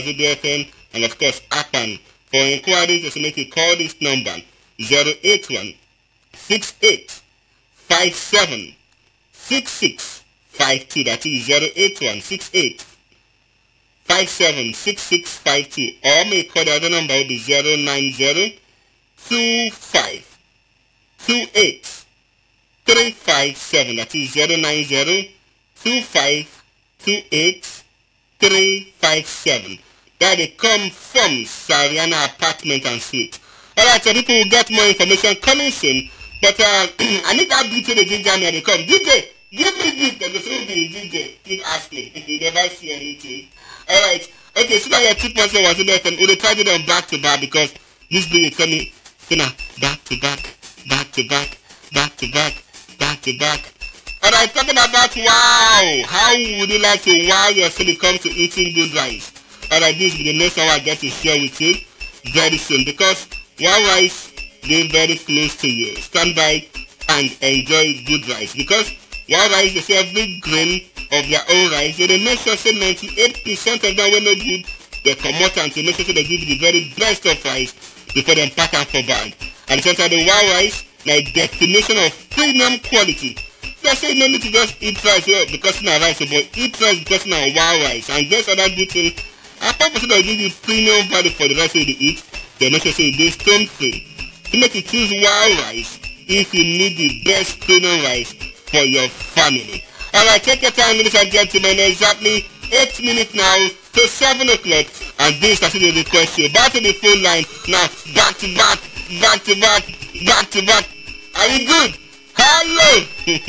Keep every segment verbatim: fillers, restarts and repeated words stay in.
Azubi F M, and of course Apan. For inquiries, just make you call this number zero eight one six eight five seven six six five two. That is zero eight one six eight five seven six six five two. Or may call the other number will be zero nine zero two five two eight three five seven. That is zero nine zero two five two eight three five seven. That they come from Sariana Apartment and Suite. Alright, so people will get more information coming soon. But uh, I need that beat to the D J and they come. D J, give me beat. They go through the D J. Keep asking. You never see anything. Alright. Okay, so now your two point seven was in there. We'll try to do them back to back because this beat is coming. You know, back to back, back to back, back to back, back to back. Alright, talking about wow. How would you like to wow yourself when it comes to eating good rice? Alright, this is the next one I get to share with you very soon because wow rice is very close to you. Stand by and enjoy good rice because wow rice is every grain of your own rice. So they make sure say ninety-eight percent of them will not good. They come out and to make sure they give you the very best of rice before they pack and for bag. And sometimes the wow rice like definition of premium quality. They say no need to just eat rice well, because it's not rice, but eat rice because it's not wow rice. And guess other good thing. Apart from that, give you premium value for the rice you eat, they make sure say they stone free. To make you choose wow rice if you need the best premium rice for your family. Alright, take your time, ladies and gentlemen. Exactly eight minutes now to seven o'clock. And this is the request you. Back to the phone line. Now, back to back, back to back, back to back. Are you good? Hello!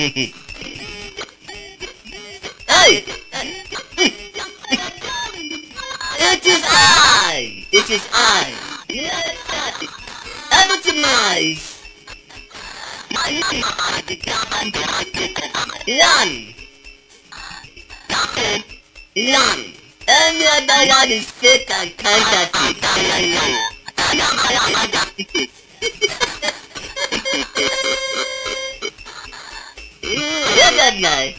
Hey! It is I! It is I! Everything nice! One! One! Any other one is fake and counterfeit. Hear that now?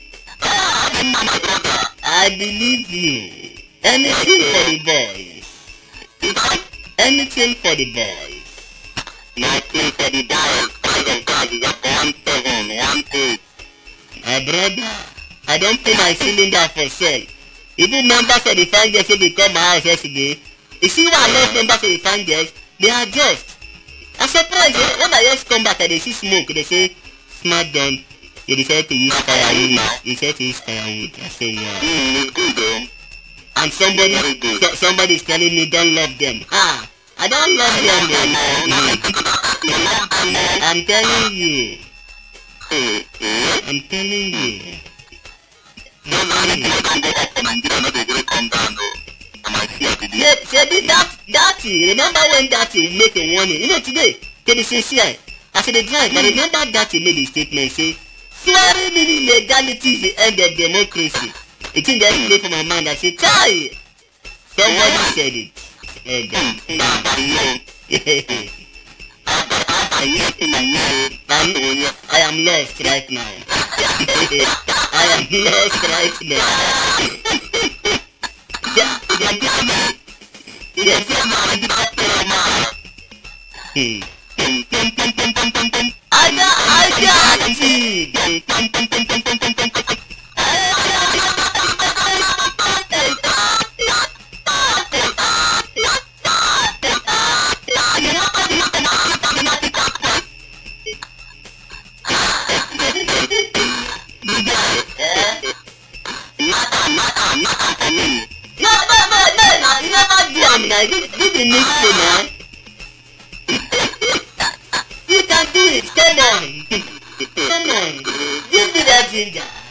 I believe you. Anything for the boys. Anything for the boys. Nothing for the boys. My brother, I don't pay my cylinder for sale. Even members of the fine girls who become my house yesterday, you see why I love members of the fine girls? They are just. I'm surprised eh? When I just come back and they see smoke, they say, smart done. You decided to use firewood. You decided to use firewood. I say, wow. And somebody, so, somebody is telling me don't love them. Ah, I don't love them. I'm telling you. I'm telling you. Yeah, say that, Daddy, remember when Daddy make a warning? You know today, to be sincere, I said they drive, but remember Daddy made a statement, say, swearing in illegality is the end of democracy. It's in the play for my mind. I say, Kai! Somebody said it. Oh, God. I am lost right now. I am lost right now. Yes. Hmm. I got, I got it. No, no, no, no, no, you never do am now. This is the next thing now. You can do it. Come on. Come on. Give me that ginger.